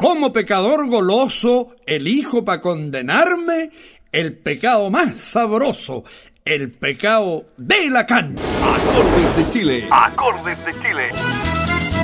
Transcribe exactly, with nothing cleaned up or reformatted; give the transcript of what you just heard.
Como pecador goloso, elijo para condenarme el pecado más sabroso, el pecado de Lacan. Acordes de Chile. Acordes de Chile.